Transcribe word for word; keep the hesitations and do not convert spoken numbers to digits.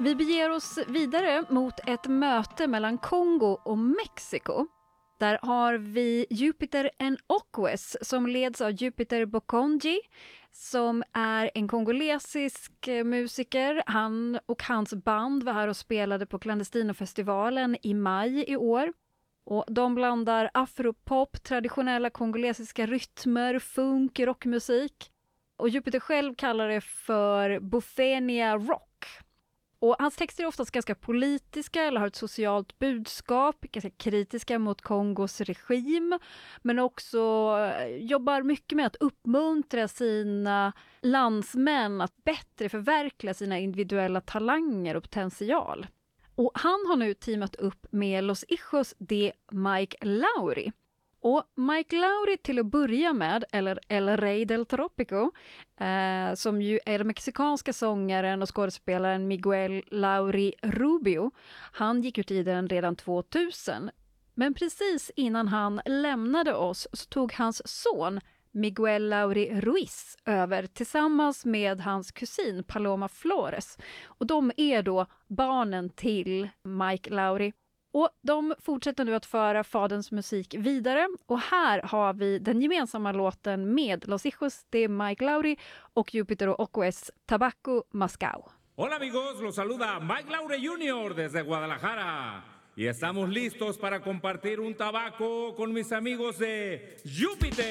Vi beger oss vidare mot ett möte mellan Kongo och Mexiko. Där har vi Jupiter and Okwes som leds av Jupiter Bokonji som är en kongolesisk musiker. Han och hans band var här och spelade på Clandestino-festivalen i maj i år. Och de blandar afropop, traditionella kongolesiska rytmer, funk, rockmusik. Och Jupiter själv kallar det för Buffenia rock. Och hans texter är oftast ganska politiska eller har ett socialt budskap, ganska kritiska mot Kongos regim, men också jobbar mycket med att uppmuntra sina landsmän att bättre förverkliga sina individuella talanger och potential. Och han har nu teamat upp med Los Hijos de Mike Lauri. Och Mike Lauri till att börja med, eller El Rey del Tropico, eh, som ju är den mexikanska sångaren och skådespelaren Miguel Lauri Rubio, han gick ut i den redan tvåtusen. Men precis innan han lämnade oss så tog hans son Miguel Lauri Ruiz över tillsammans med hans kusin Paloma Flores. Och de är då barnen till Mike Lauri. Och de fortsätter nu att föra faderns musik vidare. Och här har vi den gemensamma låten med Los Hijos de Mike Lauri och Jupiter och Okwes, Tabaco Mascao. Hola amigos, los saluda Mike Lauri junior desde Guadalajara. Y estamos listos para compartir un tabaco con mis amigos de Jupiter.